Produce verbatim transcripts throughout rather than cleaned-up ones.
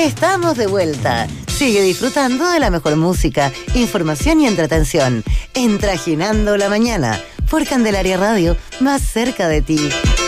Estamos de vuelta. Sigue disfrutando de la mejor música, información y entretención en Trajinando la Mañana por Candelaria Radio, más cerca de ti.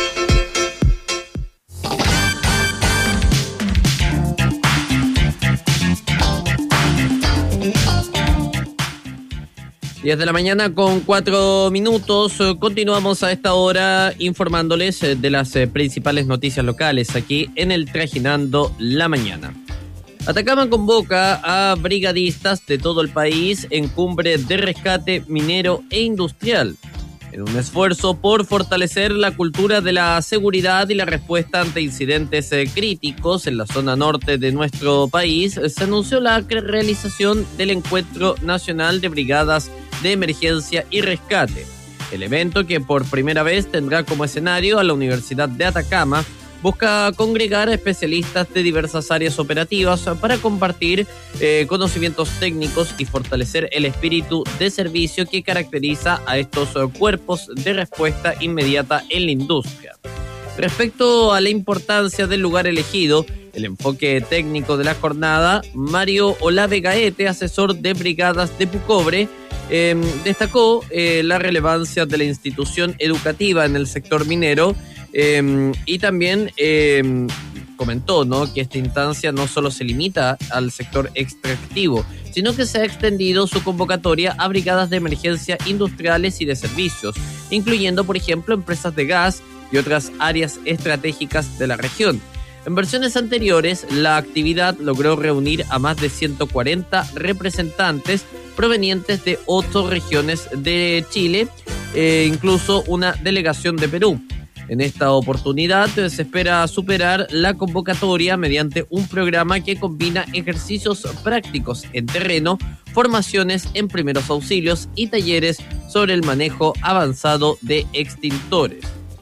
diez de la mañana con cuatro minutos. Continuamos a esta hora informándoles de las principales noticias locales aquí en el Trajinando la Mañana. Atacama convoca a brigadistas de todo el país en cumbre de rescate minero e industrial, en un esfuerzo por fortalecer la cultura de la seguridad y la respuesta ante incidentes críticos en la zona norte de nuestro país. Se anunció la realización del Encuentro Nacional de Brigadas de Emergencia y Rescate. El evento, que por primera vez tendrá como escenario a la Universidad de Atacama, busca congregar a especialistas de diversas áreas operativas para compartir eh, conocimientos técnicos y fortalecer el espíritu de servicio que caracteriza a estos cuerpos de respuesta inmediata en la industria. Respecto a la importancia del lugar elegido, el enfoque técnico de la jornada, Mario Olave Gaete, asesor de brigadas de Pucobre, eh, destacó eh, la relevancia de la institución educativa en el sector minero eh, y también eh, comentó, ¿no?, que esta instancia no solo se limita al sector extractivo, sino que se ha extendido su convocatoria a brigadas de emergencia industriales y de servicios, incluyendo, por ejemplo, empresas de gas y otras áreas estratégicas de la región. En versiones anteriores, la actividad logró reunir a más de ciento cuarenta representantes provenientes de ocho regiones de Chile, e incluso una delegación de Perú. En esta oportunidad se espera superar la convocatoria mediante un programa que combina ejercicios prácticos en terreno, formaciones en primeros auxilios y talleres sobre el manejo avanzado de extintores.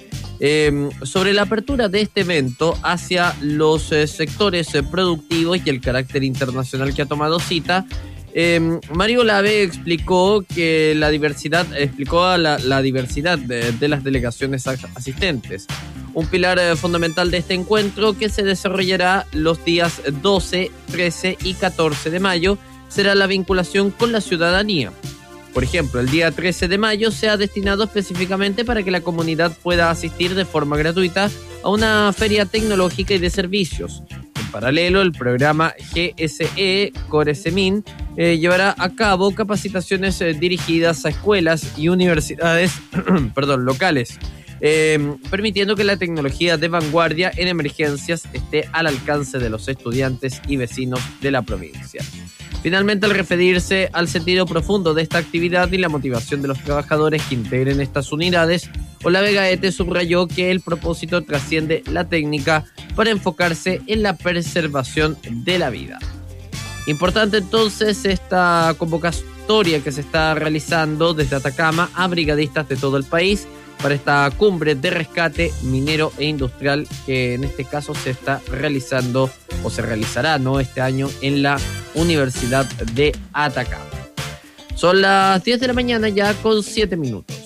Eh, sobre la apertura de este evento hacia los eh, sectores eh, productivos y el carácter internacional que ha tomado cita, eh, Mario Lave explicó que la diversidad, explicó a la, la diversidad de, de las delegaciones asistentes. Un pilar eh, fundamental de este encuentro, que se desarrollará los días doce, trece y catorce de mayo, será la vinculación con la ciudadanía. Por ejemplo, el día trece de mayo se ha destinado específicamente para que la comunidad pueda asistir de forma gratuita a una feria tecnológica y de servicios. En paralelo, el programa G S E Coresemin eh, llevará a cabo capacitaciones eh, dirigidas a escuelas y universidades perdón, locales, eh, permitiendo que la tecnología de vanguardia en emergencias esté al alcance de los estudiantes y vecinos de la provincia. Finalmente, al referirse al sentido profundo de esta actividad y la motivación de los trabajadores que integren estas unidades, Olave Gaete subrayó que el propósito trasciende la técnica para enfocarse en la preservación de la vida. Importante entonces esta convocatoria que se está realizando desde Atacama a brigadistas de todo el país para esta cumbre de rescate minero e industrial, que en este caso se está realizando o se realizará, ¿no?, este año en la Universidad de Atacama. Son las diez de la mañana ya con siete minutos.